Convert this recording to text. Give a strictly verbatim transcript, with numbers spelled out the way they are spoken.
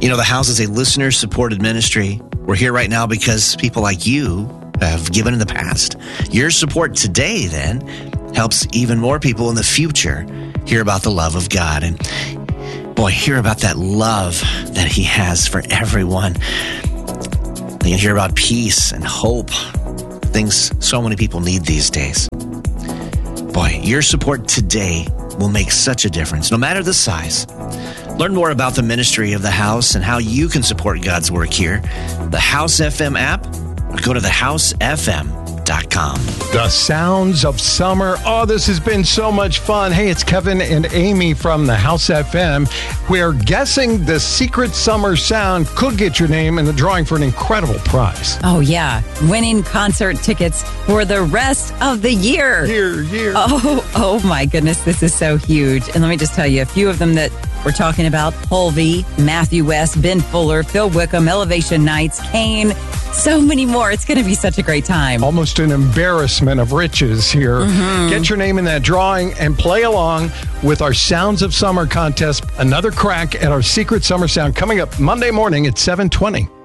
You know, the house is a listener-supported ministry. We're here right now because people like you have given in the past. Your support today, then, helps even more people in the future hear about the love of God. And boy, hear about that love that he has for everyone. They can hear about peace and hope, things so many people need these days. Boy, your support today will make such a difference, no matter the size. Learn more about the ministry of The House and how you can support God's work here. The House F M app, or go to the house f m dot com. The sounds of summer. Oh, this has been so much fun. Hey, it's Kevin and Amy from the House F M. We're guessing the secret summer sound could get your name in the drawing for an incredible prize. Oh, yeah. Winning concert tickets for the rest of the year. Year, year. Oh, oh my goodness. This is so huge. And let me just tell you a few of them that we're talking about: Holvey, Matthew West, Ben Fuller, Phil Wickham, Elevation Nights, Kane, so many more. It's going to be such a great time. Almost an embarrassment of riches here. Mm-hmm. Get your name in that drawing and play along with our Sounds of Summer contest. Another crack at our secret summer sound coming up Monday morning at seven twenty.